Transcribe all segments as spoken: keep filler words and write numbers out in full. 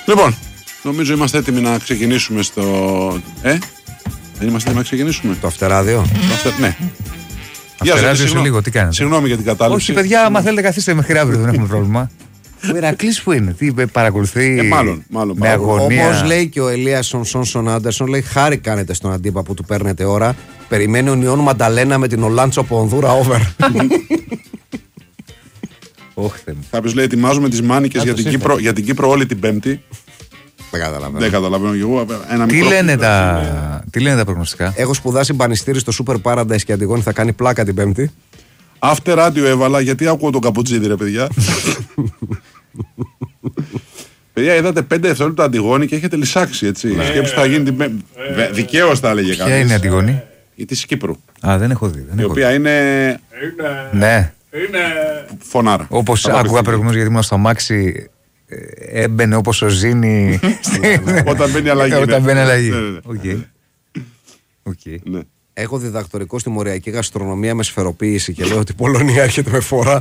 Λοιπόν, νομίζω είμαστε έτοιμοι να ξεκινήσουμε στο. Ε, δεν είμαστε έτοιμοι να ξεκινήσουμε. Το αυτεράδιο. Το αυτερ... Ναι. Αυτεράδιο σε λίγο, τι κάνετε? Συγγνώμη για την κατάληψη. Όχι, παιδιά, άμα θέλετε, καθίστε μέχρι αύριο, δεν έχουμε πρόβλημα. Ο Ηρακλής που είναι, τι παρακολουθεί. Ε, μάλλον, μάλλον. Με αγωνία. Όπως λέει και ο Ελίας Σονσόν Άντερσον, λέει χάρη κάνετε στον αντίπα που του παίρνετε ώρα. Περιμένει ο Νιόν Μανταλένα με την Ολάντσο από Ονδούρα over. Κάποιος λέει ετοιμάζουμε τις μάνικες για, για την Κύπρο όλη την Πέμπτη. Δεν καταλαβαίνω. Δεν καταλαβαίνω και εγώ. Ένα τι, μικρό... λένε τα... τι λένε τα προγνωστικά. Έχω σπουδάσει μπανιστήρι στο Super Paradise και Αντιγόνη θα κάνει πλάκα την Πέμπτη. After radio έβαλα γιατί ακούω τον καπουτσίδι, ρε παιδιά. Παιδιά, είδατε πέντε δευτερόλεπτα Αντιγόνη και έχετε λυσάξει, έτσι. Ναι. Σκέψου θα γίνει την Πέμπτη. Ε, Δικαίως τα έλεγε κάποιος. Ποια είναι η Αντιγόνη? Η της Κύπρου. Α, δεν έχω δει. Δεν η έχω οποία δει. είναι. Ναι. Είναι. Φωνάρα. Όπως άκουγα προηγουμένως γιατί ήμουν στο αμάξι. Έμπαινε όπως ο Ζήνη. Όταν μπαίνει αλλαγή. Όταν μπαίνει αλλαγή. Ναι. Έχω διδακτορικό στη μοριακή γαστρονομία με σφαιροποίηση και λέω ότι η Πολωνία έρχεται με φορά.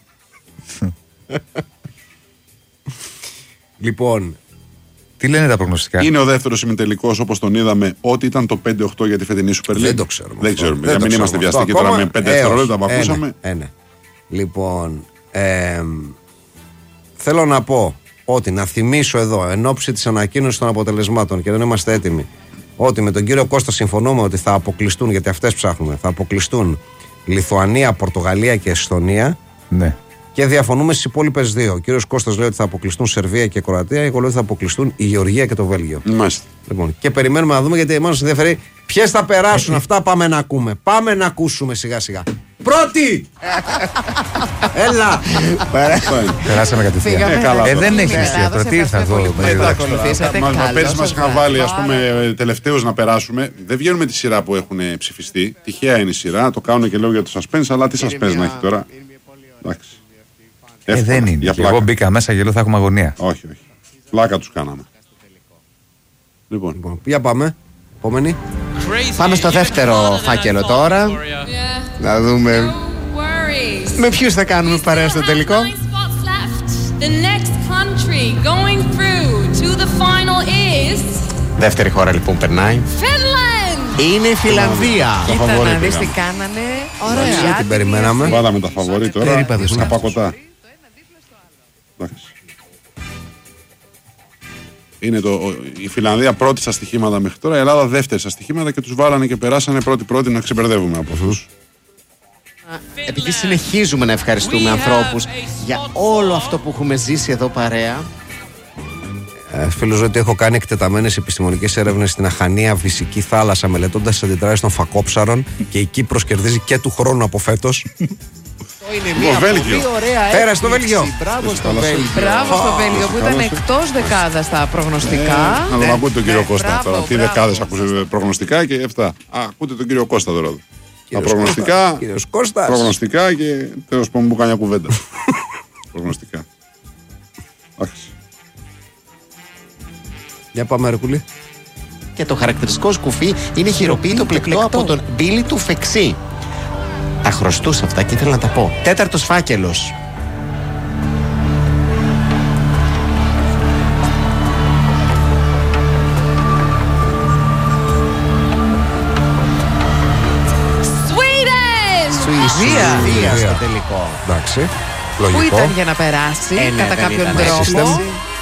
Λοιπόν, τι λένε τα προγνωστικά? Είναι ο δεύτερος ημιτελικός όπως τον είδαμε, ότι ήταν το πέντε οκτώ για τη φετινή Super League. Δεν το ξέρουμε. Δεν ξέρουμε. Για μην είμαστε βιαστικοί τώρα με πέντε δευτερόλεπτα που ακούσαμε. Ε, ναι. Λοιπόν, ε, θέλω να πω ότι να θυμίσω εδώ εν ώψη της ανακοίνωσης των αποτελεσμάτων και δεν είμαστε έτοιμοι, ότι με τον κύριο Κώστα συμφωνούμε ότι θα αποκλειστούν, γιατί αυτές ψάχνουμε, θα αποκλειστούν Λιθουανία, Πορτογαλία και Εσθονία. Ναι. Και διαφωνούμε στις υπόλοιπες δύο. Ο κύριος Κώστας λέει ότι θα αποκλειστούν Σερβία και Κροατία. Εγώ λέω ότι θα αποκλειστούν η Γεωργία και το Βέλγιο. Μάλιστα. Λοιπόν, και περιμένουμε να δούμε γιατί εμάς μας ενδιαφέρει ποιες θα περάσουν αυτά. Πάμε να ακούμε. Πάμε να ακούσουμε σιγά σιγά. Πρώτη! Έλα! Περάσαμε κατευθείαν. Ε, δεν έχει μυστήριο. Τι ήρθα εδώ. Μα πέρυσι μας είχαν βάλει, ας πούμε, τελευταίους να περάσουμε. Δεν βγαίνουν με τη σειρά που έχουν ψηφιστεί. Τυχαία είναι η σειρά. Το κάνουν και λέω για το suspense, αλλά τι suspense να έχει τώρα. Εντάξει. Ε, δεν είναι. Εγώ μπήκα μέσα και λέω θα έχουμε αγωνία. Όχι, όχι. Πλάκα τους κάναμε. Λοιπόν, λοιπόν για πάμε. Επόμενη. Πάμε στο δεύτερο φάκελο τώρα. Να δούμε με ποιους θα κάνουμε παρέα στο τελικό. Δεύτερη χώρα λοιπόν περνάει. Είναι η Φιλανδία. Κοίτα να δεις τι κάνανε. Ωραία. Την περιμέναμε. Βάλαμε τα φαβορί τώρα. Να πακωτά. Είναι το, η Φιλανδία πρώτη στα στοιχήματα μέχρι τώρα, η Ελλάδα δεύτερη στα στοιχήματα και τους βάλανε και περάσανε πρώτη-πρώτη να ξεμπερδεύουμε από αυτούς. Επειδή συνεχίζουμε να ευχαριστούμε ανθρώπους για όλο αυτό που έχουμε ζήσει εδώ παρέα. Ε, Φίλος ότι έχω κάνει εκτεταμένες επιστημονικές έρευνες στην αχανία φυσική θάλασσα μελετώντας τις αντιδράσεις των φακόψαρων και η Κύπρος κερδίζει και του χρόνου από φέτος. Είναι μια πολύ ωραία πέρασε στο Βέλγιο. Μπράβο στο Βέλγιο. Μπράβο στο Βέλγιο που ήταν εκτός δεκάδα στα προγνωστικά. Να τον ακούτε τον κύριο Κώστα τώρα. Τι δεκάδες ακούσατε προγνωστικά και αυτά. Ακούτε τον κύριο Κώστα τώρα. Τα προγνωστικά. Προγνωστικά και τέλος πάντων που κάνει μια κουβέντα. Προγνωστικά. Για πάμε Ρεκούλη. Και το χαρακτηριστικό σκουφί είναι χειροποίητο πλεκτό από τον Μπίλι του Φεξί. Τα χρωστούσα αυτά και ήθελα να τα πω. Τέταρτος φάκελος. Σουηδία στο τελικό. Εντάξει. Πού ήταν για να περάσει ε, ναι, κατά κάποιον τρόπο.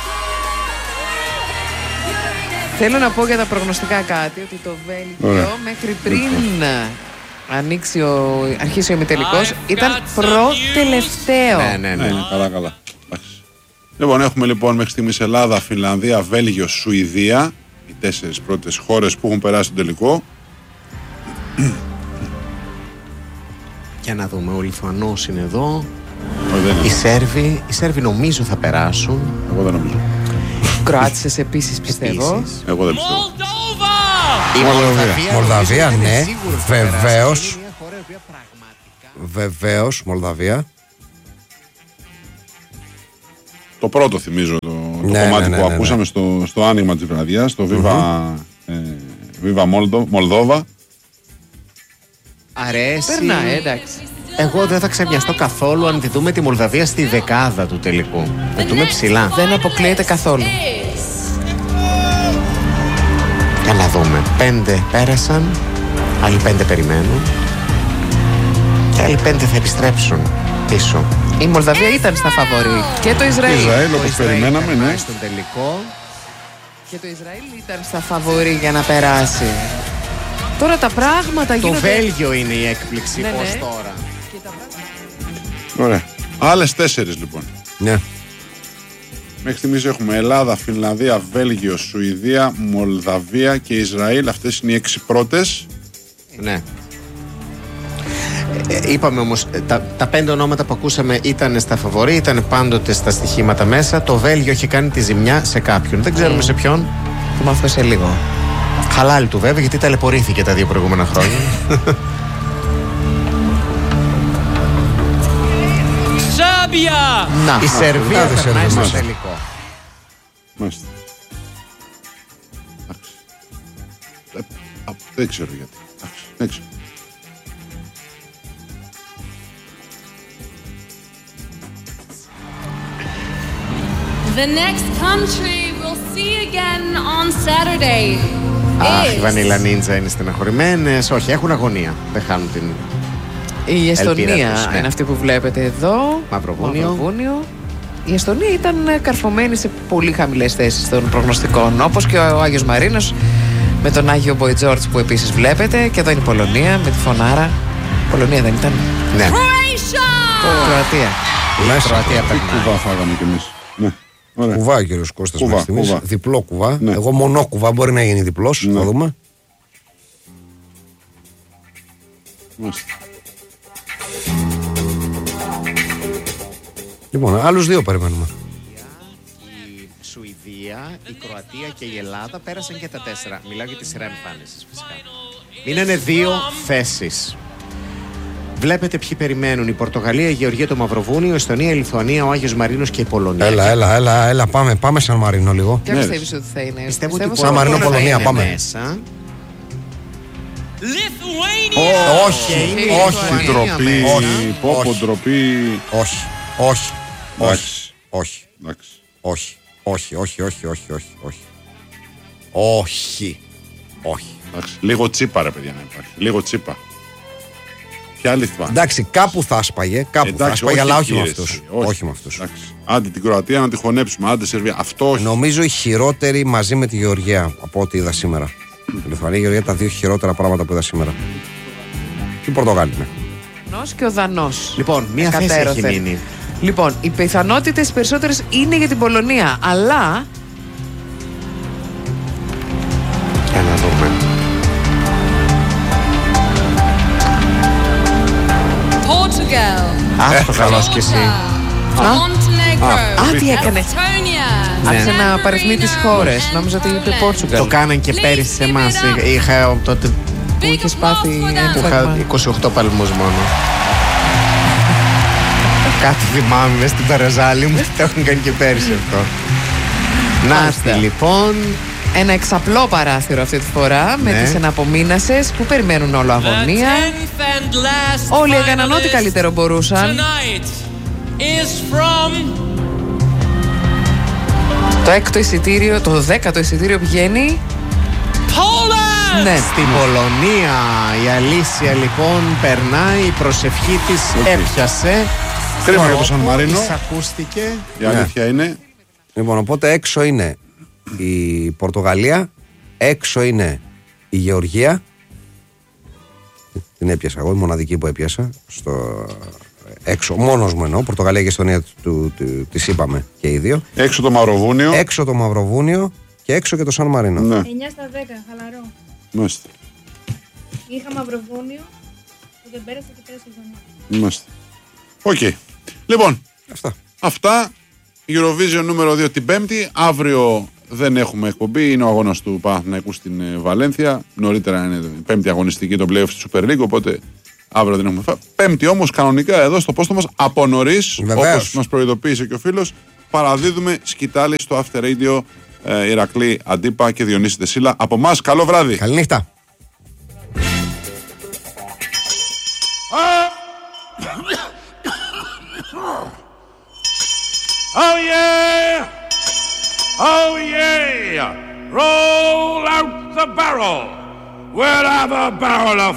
Θέλω να πω για τα προγνωστικά κάτι, ότι το Βέλγιο μέχρι πριν ανοίξει ο, αρχίσει ο ημιτελικός ήταν προτελευταίο. Ναι, ναι, ναι. ναι καλά, καλά. Λοιπόν, έχουμε λοιπόν μέχρι στιγμής Ελλάδα, Φιλανδία, Βέλγιο, Σουηδία. Οι τέσσερις πρώτες χώρες που έχουν περάσει τον τελικό. Για να δούμε, ο Λιθουανός είναι εδώ. Οι Σέρβοι, οι Σέρβοι νομίζω θα περάσουν. Εγώ δεν νομίζω. Κροάτισσες επίσης πιστεύω. Επίσης. Εγώ δεν πιστεύω. Η Μολδαβία, Μολδαβία, ναι. Βεβαίως. Βεβαίως, Μολδαβία. Το πρώτο θυμίζω, το, το ναι, κομμάτι ναι, ναι, που ναι, ακούσαμε ναι. στο, στο άνοιγμα της βραδιάς, το Viva, Mm-hmm. ε, Viva Moldo, Μολδόβα. Αρέσει. Περνάει, εντάξει. Εγώ δεν θα ξεμοιαστώ καθόλου αν τη δούμε τη Μολδαβία στη δεκάδα του τελικού. Θα δούμε ψηλά. Δεν αποκλείεται καθόλου. Για να δούμε. Πέντε πέρασαν, άλλοι πέντε περιμένουν και άλλοι πέντε θα επιστρέψουν πίσω. Η Μολδαβία ήταν στα φαβορί και το Ισραήλ. Ισραήλ, όπως περιμέναμε, ναι. Στον τελικό. Και το Ισραήλ ήταν στα φαβορί για να περάσει. Τώρα τα πράγματα γίνονται... Το Βέλγιο είναι η έκπληξη, ναι, πώς ναι. τώρα. Ωραία. Άλλες τέσσερις λοιπόν. Ναι. Μέχρι στιγμής έχουμε Ελλάδα, Φινλανδία, Βέλγιο, Σουηδία, Μολδαβία και Ισραήλ. Αυτές είναι οι έξι πρώτες. Ναι. Ε, είπαμε όμως, τα, τα πέντε ονόματα που ακούσαμε ήταν στα φαβορί, ήταν πάντοτε στα στοιχήματα μέσα. Το Βέλγιο έχει κάνει τη ζημιά σε κάποιον. Δεν ξέρουμε mm. σε ποιον. Θα μάθουμε σε λίγο. Χαλάλη του βέβαια, γιατί ταλαιπωρήθηκε τα δύο προηγούμενα χρόνια. Σάμπια! Να, η Σερβία δεν περνάει στο τελικό. Μάλιστα. Δεν ξέρω γιατί. Δεν ξέρω. The next country we'll see again on Saturday. Αχ, οι Βανίλα Νίντζα είναι στεναχωρημένες. Όχι, έχουν αγωνία. Δεν χάνουν την. Η Εστονία τους, ναι. είναι αυτή που βλέπετε εδώ. Μαυροβούνιο. Μαυροβούνιο. Η Εστονία ήταν καρφωμένη σε πολύ χαμηλές θέσεις των προγνωστικών. Όπως και ο Άγιος Μαρίνος με τον Άγιο Μποϊτζόρτς που επίσης βλέπετε. Και εδώ είναι η Πολωνία με τη Φωνάρα. Πολωνία δεν ήταν? Ναι. Κροατία. Μέσα. Κροατία Τι κουβά φάγαμε κι εμείς. Ναι. Ωραία. Κουβά ο κύριος Κώστας Κουβά, μέχρι στιγμής. κουβά. Διπλό κουβά. Ναι. Εγώ μονό κουβά, μπορεί να γίνει διπλός. Ναι. Θα δούμε. Μάλιστα. Λοιπόν, άλλους δύο περιμένουμε. Η Σουηδία, η Κροατία και η Ελλάδα πέρασαν και τα τέσσερα. Μιλάω για τη σειρά εμφάνισης φυσικά. Μείνανε δύο θέσεις. Βλέπετε ποιοι περιμένουν. Η Πορτογαλία, η Γεωργία, το Μαυροβούνιο, η Εστονία, η Λιθουανία, ο Άγιος Μαρίνος και η Πολωνία. Έλα, έλα, έλα, έλα, πάμε, πάμε Σαν Μαρίνο λίγο. Ποια Ναι, πιστεύεις ότι θα είναι? Πιστεύω ότι η Σαν Μαρίνο, Πολωνία Πολωνία, είναι πάμε. μέσα. Lithuania! Όχι, η όχι, Λιθουανία Ντροπή. όχι, Πόπο όχι. ντροπή. όχι, όχι, όχι, Εντάξει. όχι, Εντάξει. όχι, όχι, όχι, όχι, όχι, όχι, όχι, όχι, όχι. Εντάξει. Λίγο τσίπα ρε παιδιά να υπάρχει. Λίγο τσίπα. Ποια Λιθουανία? Εντάξει, κάπου θα σπάγε, κάπου θα Εντάξει, σπάγε, αλλά όχι με κύριε, αυτούς. εσύ. Όχι με αυτούς. Εντάξει. Άντε την Κροατία να τη χωνέψουμε. Άντε Σερβία. Αυτό όχι. Νομίζω η χειρότερη μαζί με τη Γεωργία από ό,τι είδα σήμερα. Η Λιθουανία, η Γεωργία, τα δύο χειρότερα πράγματα που είδα σήμερα. Και η Πορτογάλη, ναι. Ο Δανός και ο Δανός. Λοιπόν, μία θέση έχει Εκατέρωθεν. μείνει. Λοιπόν, οι πιθανότητες περισσότερες είναι για την Πολωνία, αλλά Για να δούμε. Portugal. Αχ, το καλός κι εσύ. Montenegro. Α, τι έκανε. Estonia. Άρχισε να παριθμεί τις χώρες. Νόμιζα ότι είπε Το Πόρτσουγκαλ. κάναν και πέρυσι σε εμάς. Είχα τότε Που είχες πάθει που ένφερμα. είχα είκοσι οκτώ παλμούς μόνο. Κάτι θυμάμαι μες στην Παραζάλη μου. Το έχουν κάνει και πέρυσι αυτό. Να Μάλιστα. λοιπόν. Ένα εξαπλό παράθυρο αυτή τη φορά με Ναι. τις εναπομείνασες που περιμένουν όλο αγωνία. Όλοι έκαναν ό,τι καλύτερο μπορούσαν. Το έκτο εισιτήριο, το δέκατο εισιτήριο πηγαίνει. Ναι. Στην Πολωνία η Αλήσια λοιπόν περνάει, η προσευχή της έπιασε. Κρίμα για το Σαν Μαρίνο. Της ακούστηκε. Η αλήθεια είναι. Λοιπόν, οπότε έξω είναι η Πορτογαλία, έξω είναι η Γεωργία. Την έπιασα εγώ, η μοναδική που έπιασα. Στο έξω, μόνος μου εννοώ. Πορτογαλία και Εστονία του, του, τις είπαμε και οι δύο. Έξω το Μαυροβούνιο. Έξω το Μαυροβούνιο και έξω και το Σαν Μαρίνο. Ναι. εννιά στα δέκα, χαλαρό. Μάλιστα. Είχα Μαυροβούνιο που δεν πέρασε και πέρασε η Δανία. Μάλιστα. Οκ. Λοιπόν, Αυτά. αυτά. Eurovision νούμερο δύο την Πέμπτη. Αύριο δεν έχουμε εκπομπή. Είναι ο αγώνας του Παναθηναϊκού στην ε, Βαλένθια. Νωρίτερα είναι η πέμπτη αγωνιστική των playoff στη Super League. Οπότε αύριο δεν έχουμε φά. Πέμπτη όμως κανονικά εδώ στο πόστο μας από νωρίς, Βεβαίως. όπως μας προειδοποίησε και ο φίλος, παραδίδουμε σκητάλη στο After Radio ε, Ηρακλή Αντίπα και Διονύση Τεσίλα. Από εμάς, καλό βράδυ. Καληνύχτα. Oh yeah! Oh yeah! roll out the barrel. We'll have a barrel of